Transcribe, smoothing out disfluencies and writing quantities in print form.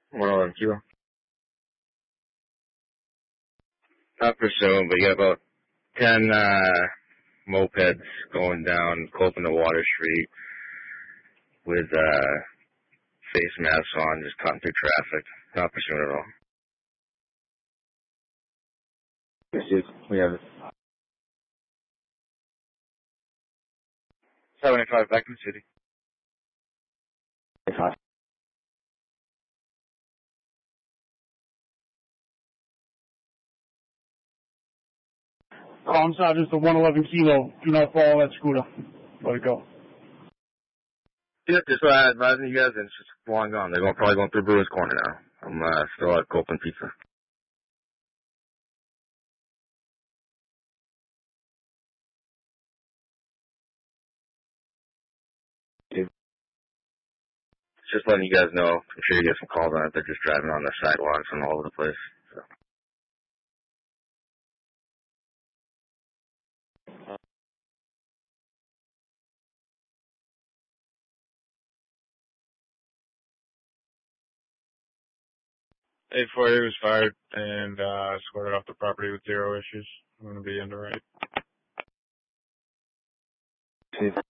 111 Kilo. Not pursuing, but you got about 10 mopeds going down Copeland to Water Street with face masks on, just cutting through traffic. Not pursuing at all. We have it. 75 back in the city. 75. Sergeant, the 111 Kilo. Do not follow that scooter. Let it go. Yep, just what I advising you guys, and it's just long gone. They're probably going through Brewers Corner now. I'm still at Copeland Pizza. Just letting you guys know. I'm sure you get some calls on it. They're just driving on the sidewalks and all over the place. So. A4A was fired and escorted off the property with 0 issues. I'm going to be in the right.